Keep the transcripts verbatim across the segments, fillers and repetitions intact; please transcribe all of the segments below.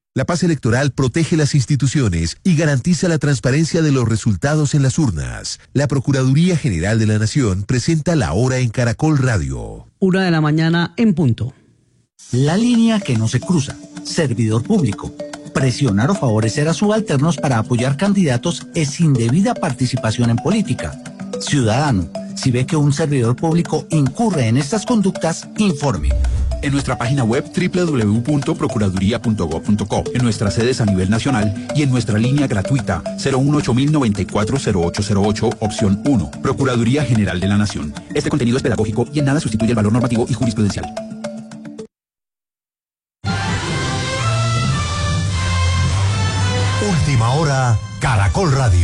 La paz electoral protege las instituciones y garantiza la transparencia de los resultados en las urnas. La Procuraduría General de la Nación presenta La Hora en Caracol Radio. Una de la mañana en punto. La línea que no se cruza. Servidor público. Presionar o favorecer a subalternos para apoyar candidatos es indebida participación en política. Ciudadano, si ve que un servidor público incurre en estas conductas, informe. En nuestra página web doble u doble u doble u punto procuraduría punto gob punto co, en nuestras sedes a nivel nacional y en nuestra línea gratuita cero uno ocho mil noventa y cuatro cero ocho cero ocho, opción uno. Procuraduría General de la Nación. Este contenido es pedagógico y en nada sustituye el valor normativo y jurisprudencial. Última hora, Caracol Radio.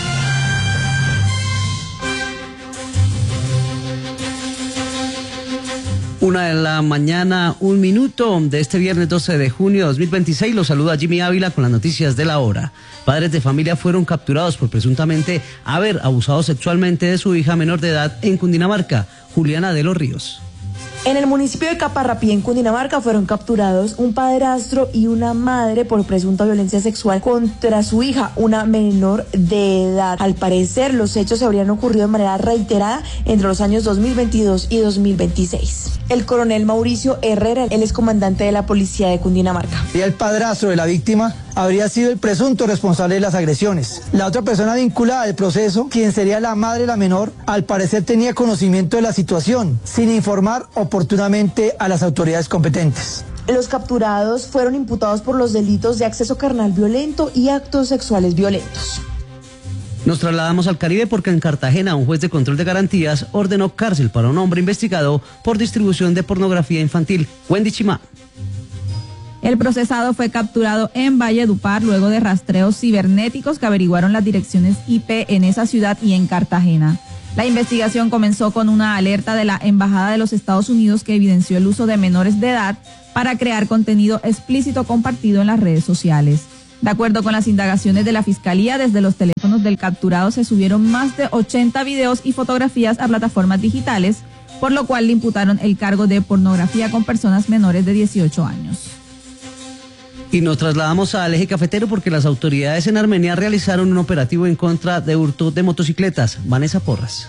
Una de la mañana, un minuto de este viernes doce de junio de dos mil veintiséis. Los saluda Jimmy Ávila con las noticias de la hora. Padres de familia fueron capturados por presuntamente haber abusado sexualmente de su hija menor de edad en Cundinamarca. Juliana de los Ríos. En el municipio de Caparrapí, en Cundinamarca, fueron capturados un padrastro y una madre por presunta violencia sexual contra su hija, una menor de edad. Al parecer, los hechos se habrían ocurrido de manera reiterada entre los años dos mil veintidós y dos mil veintiséis. El coronel Mauricio Herrera, él es comandante de la policía de Cundinamarca. Y el padrastro de la víctima habría sido el presunto responsable de las agresiones. La otra persona vinculada al proceso, quien sería la madre de la menor, al parecer tenía conocimiento de la situación, sin informar oportunamente a las autoridades competentes. Los capturados fueron imputados por los delitos de acceso carnal violento y actos sexuales violentos. Nos trasladamos al Caribe porque en Cartagena un juez de control de garantías ordenó cárcel para un hombre investigado por distribución de pornografía infantil. Wendy Chimá. El procesado fue capturado en Valledupar luego de rastreos cibernéticos que averiguaron las direcciones I P en esa ciudad y en Cartagena. La investigación comenzó con una alerta de la Embajada de los Estados Unidos que evidenció el uso de menores de edad para crear contenido explícito compartido en las redes sociales. De acuerdo con las indagaciones de la Fiscalía, desde los teléfonos del capturado se subieron más de ochenta videos y fotografías a plataformas digitales, por lo cual le imputaron el cargo de pornografía con personas menores de dieciocho años. Y nos trasladamos al eje cafetero porque las autoridades en Armenia realizaron un operativo en contra de hurto de motocicletas. Vanessa Porras.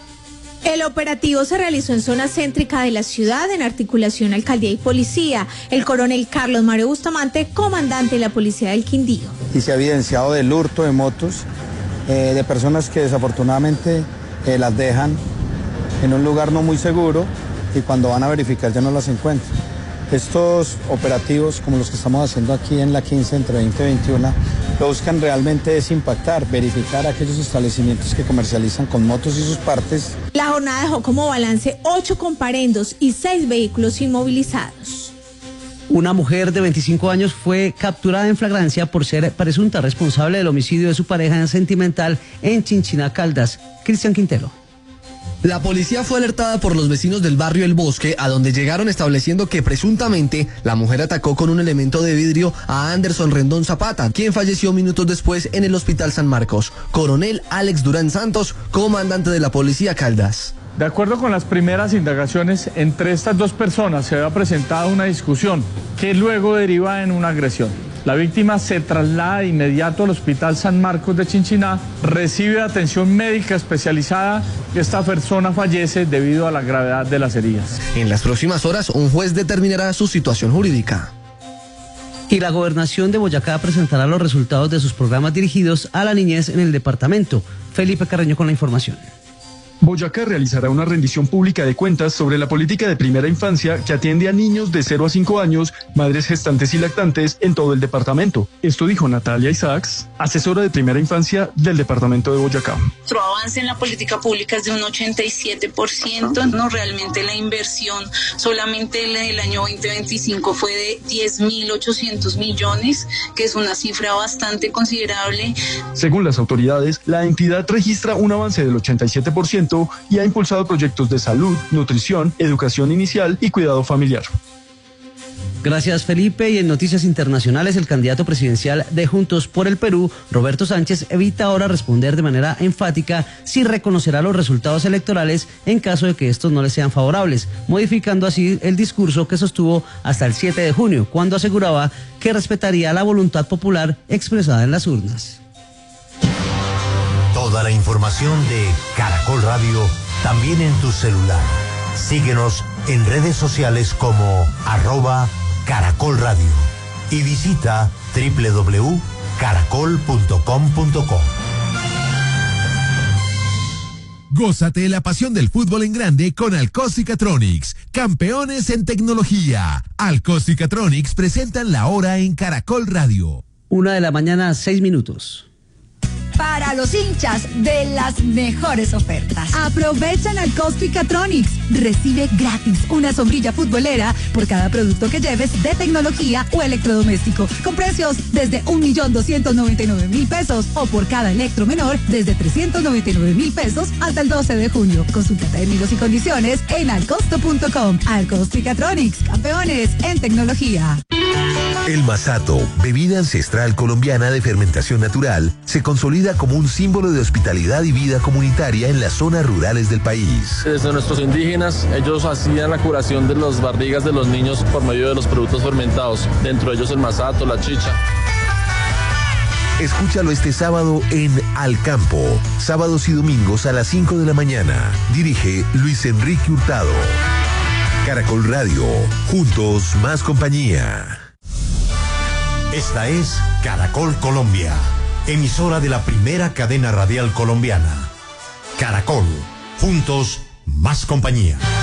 El operativo se realizó en zona céntrica de la ciudad en articulación alcaldía y policía. El coronel Carlos Mario Bustamante, comandante de la policía del Quindío. Y se ha evidenciado el hurto de motos eh, de personas que desafortunadamente eh, las dejan en un lugar no muy seguro y cuando van a verificar ya no las encuentran. Estos operativos, como los que estamos haciendo aquí en la quince entre veinte y veintiuno, lo buscan realmente es impactar, verificar aquellos establecimientos que comercializan con motos y sus partes. La jornada dejó como balance ocho comparendos y seis vehículos inmovilizados. Una mujer de veinticinco años fue capturada en flagrancia por ser presunta responsable del homicidio de su pareja sentimental en Chinchiná, Caldas. Cristian Quintero. La policía fue alertada por los vecinos del barrio El Bosque, a donde llegaron estableciendo que presuntamente la mujer atacó con un elemento de vidrio a Anderson Rendón Zapata, quien falleció minutos después en el Hospital San Marcos. Coronel Alex Durán Santos, comandante de la Policía Caldas. De acuerdo con las primeras indagaciones, entre estas dos personas se había presentado una discusión que luego deriva en una agresión. La víctima se traslada de inmediato al Hospital San Marcos de Chinchiná, recibe atención médica especializada y esta persona fallece debido a la gravedad de las heridas. En las próximas horas, un juez determinará su situación jurídica. Y la gobernación de Boyacá presentará los resultados de sus programas dirigidos a la niñez en el departamento. Felipe Carreño con la información. Boyacá realizará una rendición pública de cuentas sobre la política de primera infancia que atiende a niños de cero a cinco años, madres gestantes y lactantes en todo el departamento. Esto dijo Natalia Isaacs, asesora de primera infancia del departamento de Boyacá. Nuestro avance en la política pública es de un ochenta y siete por ciento. No, realmente la inversión solamente en el año veinte veinticinco fue de diez mil ochocientos millones, que es una cifra bastante considerable. Según las autoridades, la entidad registra un avance del ochenta y siete por ciento y ha impulsado proyectos de salud, nutrición, educación inicial y cuidado familiar. Gracias, Felipe. Y en noticias internacionales, el candidato presidencial de Juntos por el Perú, Roberto Sánchez, evita ahora responder de manera enfática si reconocerá los resultados electorales en caso de que estos no le sean favorables, modificando así el discurso que sostuvo hasta el siete de junio, cuando aseguraba que respetaría la voluntad popular expresada en las urnas. Toda la información de Caracol Radio también en tu celular. Síguenos en redes sociales como arroba Caracol Radio y visita doble u doble u doble u punto caracol punto com punto co. Gózate la pasión del fútbol en grande con Alcóstica-Tronics, campeones en tecnología. Alcóstica-Tronics presentan la hora en Caracol Radio. Una de la mañana, seis minutos. Para los hinchas de las mejores ofertas. Aprovechan al Alcóstica-Tronics. Recibe gratis una sombrilla futbolera por cada producto que lleves de tecnología o electrodoméstico, con precios desde un millón doscientos noventa y nueve mil pesos o por cada electro menor desde trescientos noventa y nueve mil pesos hasta el doce de junio. Consulta términos y condiciones en alcosto punto com. Alcóstica-Tronics, campeones en tecnología. El masato, bebida ancestral colombiana de fermentación natural, se consolida como un símbolo de hospitalidad y vida comunitaria en las zonas rurales del país. Desde nuestros indígenas, ellos hacían la curación de las barrigas de los niños por medio de los productos fermentados, dentro de ellos el masato, la chicha. Escúchalo este sábado en Al Campo, sábados y domingos a las cinco de la mañana. Dirige Luis Enrique Hurtado. Caracol Radio, juntos más compañía. Esta es Caracol Colombia, emisora de la primera cadena radial colombiana. Caracol, juntos más compañía.